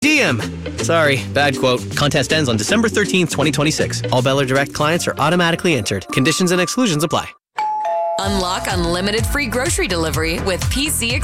DM. Sorry, bad quote. Contest ends on December 13th, 2026. All Beller Direct clients are automatically entered. Conditions and exclusions apply. Unlock unlimited free grocery delivery with PC